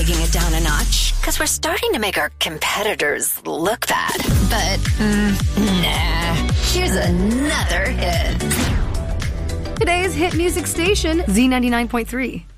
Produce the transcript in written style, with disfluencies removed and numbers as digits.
taking it down a notch because we're starting to make our competitors look bad. But, nah. Here's another hit. Today's hit music station, Z99.3.